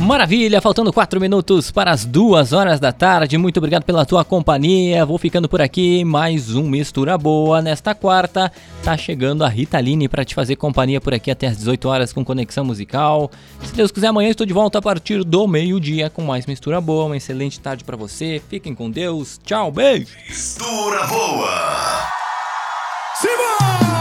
Maravilha, faltando 4 minutos para as 2 horas da tarde. Muito obrigado pela tua companhia. Vou ficando por aqui. Mais um Mistura Boa nesta quarta. Tá chegando a Rita Lee para te fazer companhia por aqui até as 18 horas com Conexão Musical. Se Deus quiser, amanhã estou de volta a partir do meio-dia com mais Mistura Boa. Uma excelente tarde para você. Fiquem com Deus. Tchau, beijo. Mistura Boa. Simão!